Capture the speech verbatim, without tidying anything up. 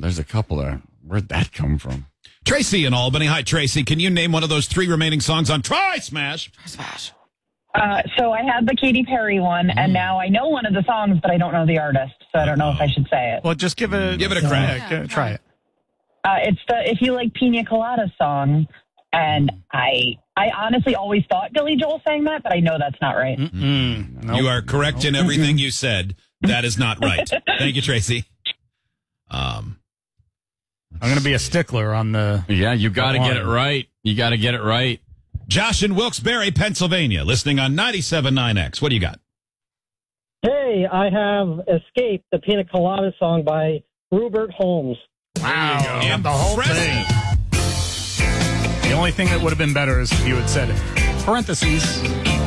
there's a couple there. Where'd that come from? Tracy in Albany. Hi, Tracy. Can you name one of those three remaining songs on Try Smash? Try Smash. Uh, so I had the Katy Perry one, mm. and now I know one of the songs, but I don't know the artist, so I don't know oh. if I should say it. Well, just give it, give it a crack. Yeah, try it. Uh, it's the If You Like Pina Colada song, and I I honestly always thought Billy Joel sang that, but I know that's not right. Mm-mm. Nope. You are correct nope. in everything you said. That is not right. Thank you, Tracy. Um, I'm going to be a stickler on the... Yeah, you got to get it right. You got to get it right. Josh in Wilkes-Barre, Pennsylvania, listening on ninety-seven point nine X. What do you got? Hey, I have Escape, the Pina Colada song by Rupert Holmes. Wow. And the whole thing. The only thing that would have been better is if you had said, parentheses,